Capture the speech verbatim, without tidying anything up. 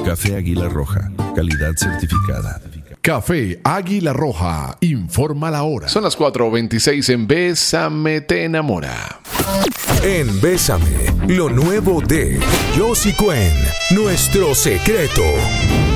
Café Águila Roja, calidad certificada. Café Águila Roja, informa la hora. Son las cuatro veintiséis en Bésame te enamora. En Bésame, lo nuevo de Josie Cuen, nuestro secreto.